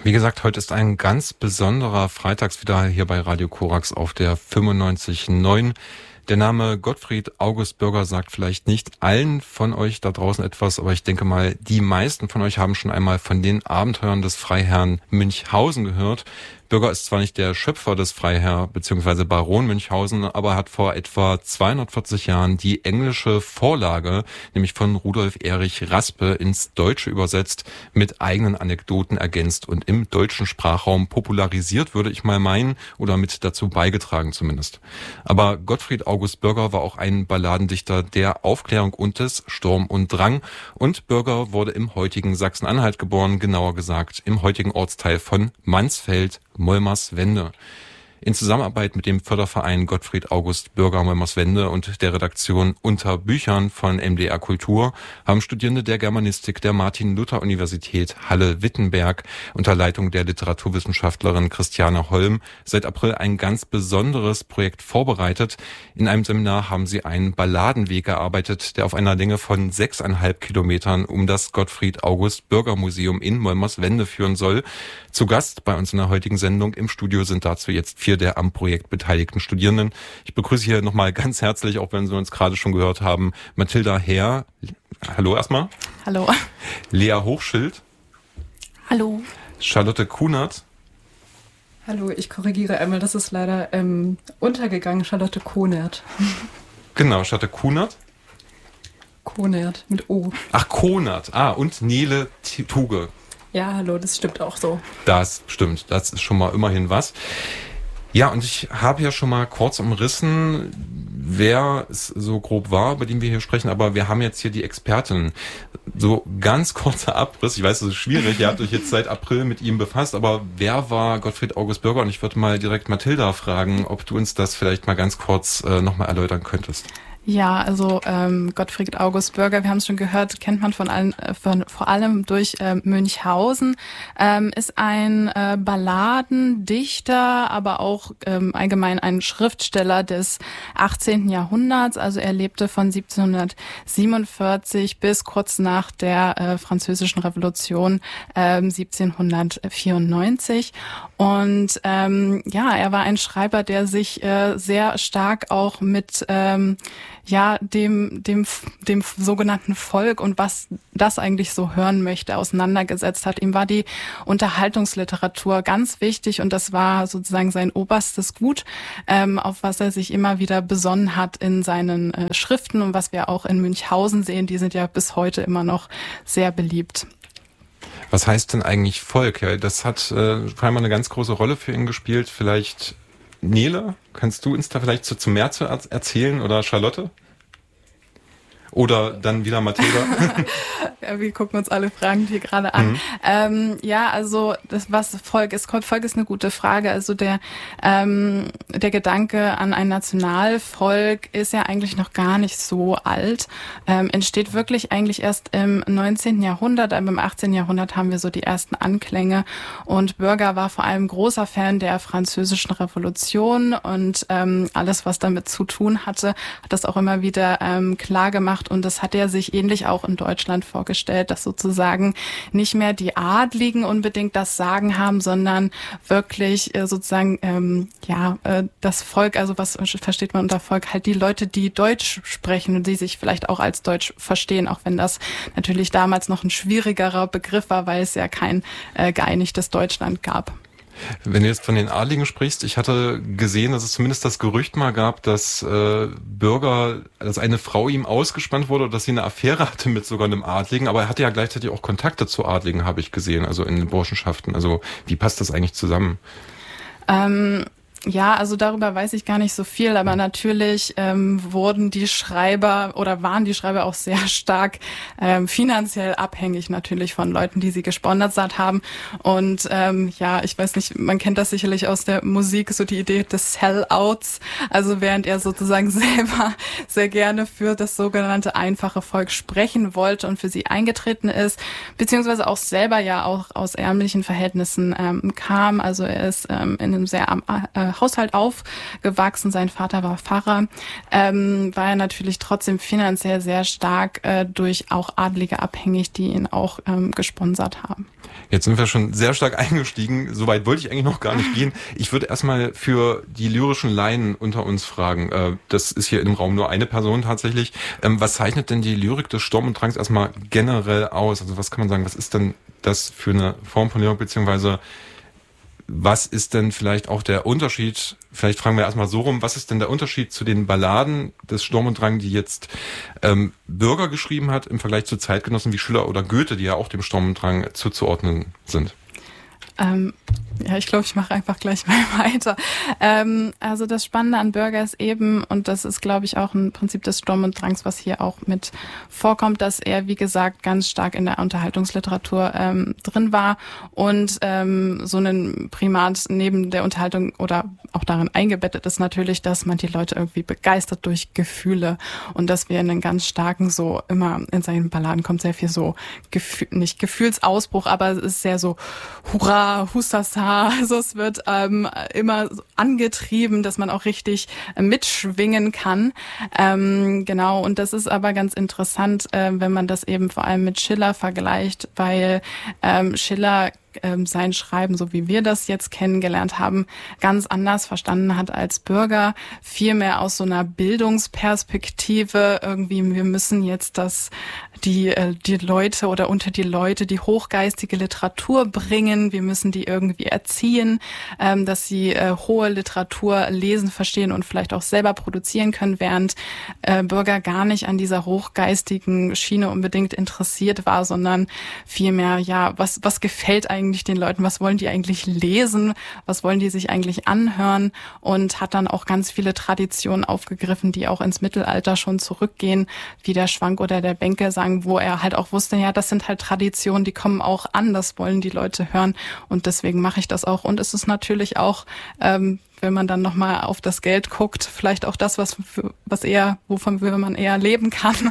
Wie gesagt, heute ist ein ganz besonderer Freitags wieder hier bei Radio Korax auf der 95.9. Der Name Gottfried August Bürger sagt vielleicht nicht allen von euch da draußen etwas, aber ich denke mal, die meisten von euch haben schon einmal von den Abenteuern des Freiherrn Münchhausen gehört. Bürger ist zwar nicht der Schöpfer des Freiherr bzw. Baron Münchhausen, aber er hat vor etwa 240 Jahren die englische Vorlage, nämlich von Rudolf Erich Raspe, ins Deutsche übersetzt, mit eigenen Anekdoten ergänzt und im deutschen Sprachraum popularisiert, würde ich mal meinen, oder mit dazu beigetragen zumindest. Aber Gottfried August Bürger war auch ein Balladendichter der Aufklärung und des Sturm und Drang, und Bürger wurde im heutigen Sachsen-Anhalt geboren, genauer gesagt im heutigen Ortsteil von Mansfeld, Molmerswende. In Zusammenarbeit mit dem Förderverein Gottfried August Bürger Molmerswende und der Redaktion Unter Büchern von MDR Kultur haben Studierende der Germanistik der Martin-Luther-Universität Halle-Wittenberg unter Leitung der Literaturwissenschaftlerin Christiane Holm seit April ein ganz besonderes Projekt vorbereitet. In einem Seminar haben sie einen Balladenweg erarbeitet, der auf einer Länge von 6,5 Kilometern um das Gottfried August Bürger Museum in Molmerswende führen soll. Zu Gast bei uns in der heutigen Sendung im Studio sind dazu jetzt 4 der am Projekt beteiligten Studierenden. Ich begrüße hier nochmal ganz herzlich, auch wenn Sie uns gerade schon gehört haben, Mathilda Herr. Hallo erstmal. Hallo. Lea Hochschild. Hallo. Charlotte Kunert. Hallo, ich korrigiere einmal, das ist leider untergegangen, Charlotte Konert. Genau, Charlotte Kunert. Konert mit O. Ach, Konert. Und Nele Tuge. Ja, hallo, das stimmt auch so. Das stimmt, das ist schon mal immerhin was. Ja, und ich habe ja schon mal kurz umrissen, wer es so grob war, über den wir hier sprechen, aber wir haben jetzt hier die Expertin. So ganz kurzer Abriss, ich weiß, es ist schwierig, ihr habt euch jetzt seit April mit ihm befasst, aber wer war Gottfried August Bürger? Und ich würde mal direkt Mathilda fragen, ob du uns das vielleicht mal ganz kurz nochmal erläutern könntest. Ja, also Gottfried August Bürger, wir haben es schon gehört, kennt man vor allem durch Münchhausen, ist ein Balladendichter, aber auch allgemein ein Schriftsteller des 18. Jahrhunderts. Also er lebte von 1747 bis kurz nach der Französischen Revolution 1794. Und er war ein Schreiber, der sich sehr stark auch mit dem sogenannten Volk und was das eigentlich so hören möchte, auseinandergesetzt hat. Ihm war die Unterhaltungsliteratur ganz wichtig und das war sozusagen sein oberstes Gut, auf was er sich immer wieder besonnen hat in seinen Schriften und was wir auch in Münchhausen sehen, die sind ja bis heute immer noch sehr beliebt. Was heißt denn eigentlich Volk? Ja, das hat scheinbar eine ganz große Rolle für ihn gespielt. Vielleicht Nele, kannst du uns da vielleicht zu mehr zu erzählen oder Charlotte? Oder dann wieder Mathilda? Ja, wir gucken uns alle fragend hier gerade an. Also was Volk ist. Volk ist eine gute Frage. Also der Gedanke an ein Nationalvolk ist ja eigentlich noch gar nicht so alt. Entsteht wirklich eigentlich erst im 19. Jahrhundert, aber im 18. Jahrhundert haben wir so die ersten Anklänge. Und Bürger war vor allem großer Fan der Französischen Revolution und alles, was damit zu tun hatte, hat das auch immer wieder klar gemacht. Und das hat er sich ähnlich auch in Deutschland vorgestellt, dass sozusagen nicht mehr die Adligen unbedingt das Sagen haben, sondern wirklich das Volk, also was versteht man unter Volk, halt die Leute, die Deutsch sprechen und die sich vielleicht auch als Deutsch verstehen, auch wenn das natürlich damals noch ein schwierigerer Begriff war, weil es ja kein geeinigtes Deutschland gab. Wenn du jetzt von den Adligen sprichst, ich hatte gesehen, dass es zumindest das Gerücht mal gab, dass dass eine Frau ihm ausgespannt wurde oder dass sie eine Affäre hatte mit sogar einem Adligen, aber er hatte ja gleichzeitig auch Kontakte zu Adligen, habe ich gesehen, also in den Burschenschaften. Also wie passt das eigentlich zusammen? Ja, also darüber weiß ich gar nicht so viel, aber natürlich waren die Schreiber auch sehr stark finanziell abhängig natürlich von Leuten, die sie gesponsert haben. Und ich weiß nicht, man kennt das sicherlich aus der Musik, so die Idee des Sellouts. Also während er sozusagen selber sehr gerne für das sogenannte einfache Volk sprechen wollte und für sie eingetreten ist, beziehungsweise auch selber ja auch aus ärmlichen Verhältnissen kam. Also er ist in einem sehr Haushalt aufgewachsen. Sein Vater war Pfarrer. War er natürlich trotzdem finanziell sehr stark durch auch Adlige abhängig, die ihn auch gesponsert haben. Jetzt sind wir schon sehr stark eingestiegen. Soweit wollte ich eigentlich noch gar nicht gehen. Ich würde erstmal für die lyrischen Laien unter uns fragen. Das ist hier im Raum nur eine Person tatsächlich. Was zeichnet denn die Lyrik des Sturm und Drangs erstmal generell aus? Also was kann man sagen, was ist denn das für eine Form von Lyrik, beziehungsweise was ist denn vielleicht auch der Unterschied, vielleicht fragen wir erstmal so rum, was ist denn der Unterschied zu den Balladen des Sturm und Drang, die jetzt Bürger geschrieben hat, im Vergleich zu Zeitgenossen wie Schiller oder Goethe, die ja auch dem Sturm und Drang zuzuordnen sind? Ja, ich glaube, ich mache einfach gleich mal weiter. Also das Spannende an Bürger ist eben, und das ist, glaube ich, auch ein Prinzip des Sturm und Drangs, was hier auch mit vorkommt, dass er, wie gesagt, ganz stark in der Unterhaltungsliteratur drin war und so ein Primat neben der Unterhaltung oder auch darin eingebettet ist natürlich, dass man die Leute irgendwie begeistert durch Gefühle und dass wir in einen ganz starken, so immer in seinen Balladen kommt sehr viel so, nicht Gefühlsausbruch, aber es ist sehr so Hurra, Hustasa, also es wird immer so angetrieben, dass man auch richtig mitschwingen kann. Genau, und das ist aber ganz interessant, wenn man das eben vor allem mit Schiller vergleicht, weil Schiller sein Schreiben, so wie wir das jetzt kennengelernt haben, ganz anders verstanden hat als Bürger, vielmehr aus so einer Bildungsperspektive irgendwie, wir müssen jetzt die Leute oder unter die Leute die hochgeistige Literatur bringen, wir müssen die irgendwie erziehen, dass sie hohe Literatur lesen, verstehen und vielleicht auch selber produzieren können, während Bürger gar nicht an dieser hochgeistigen Schiene unbedingt interessiert war, sondern vielmehr, ja, was gefällt eigentlich den Leuten, was wollen die eigentlich lesen, was wollen die sich eigentlich anhören, und hat dann auch ganz viele Traditionen aufgegriffen, die auch ins Mittelalter schon zurückgehen, wie der Schwank oder der Bänke-Sang, wo er halt auch wusste, ja, das sind halt Traditionen, die kommen auch an, das wollen die Leute hören, und deswegen mache ich das auch. Und es ist natürlich auch, wenn man dann nochmal auf das Geld guckt, vielleicht auch das, wovon man eher leben kann,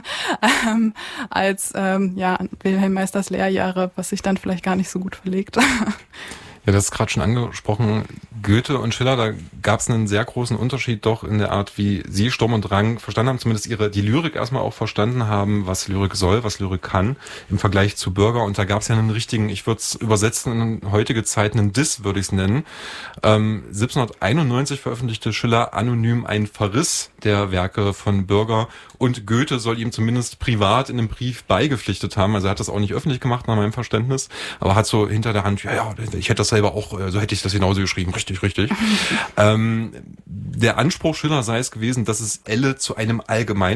als Wilhelm Meisters Lehrjahre, was sich dann vielleicht gar nicht so gut verlegt. Ja, das ist gerade schon angesprochen. Goethe und Schiller, da gab es einen sehr großen Unterschied doch in der Art, wie sie Sturm und Drang verstanden haben, zumindest die Lyrik erstmal auch verstanden haben, was Lyrik soll, was Lyrik kann, im Vergleich zu Bürger. Und da gab es ja einen richtigen, ich würde es übersetzen in heutige Zeiten, einen Diss, würde ich es nennen. 1791 veröffentlichte Schiller anonym einen Verriss der Werke von Bürger, und Goethe soll ihm zumindest privat in einem Brief beigepflichtet haben. Also er hat das auch nicht öffentlich gemacht, nach meinem Verständnis, aber hat so hinter der Hand, ja, ich hätte das selber auch, so hätte ich das genauso geschrieben. Richtig. Der Anspruch Schiller sei es gewesen, dass es Elle zu einem allgemeinen